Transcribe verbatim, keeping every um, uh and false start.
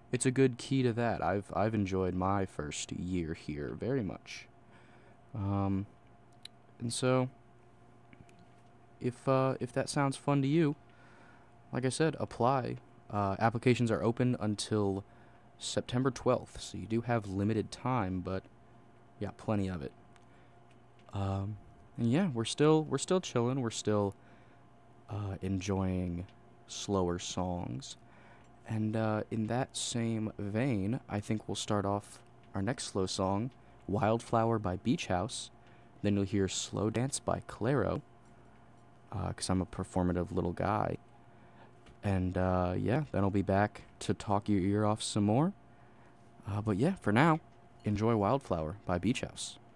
it's a good key to that. I've I've enjoyed my first year here very much. Um, and so if uh, if that sounds fun to you, like I said, apply. Uh, applications are open until September twelfth, so you do have limited time, but yeah, plenty of it. Um, and yeah, we're still we're still chilling. We're still uh, enjoying slower songs. And uh, in that same vein, I think we'll start off our next slow song, Wildflower by Beach House. Then you'll hear Slow Dance by Claro, because uh, I'm a performative little guy. And uh, yeah, then I'll be back to talk your ear off some more. Uh, but yeah, for now, enjoy Wildflower by Beach House.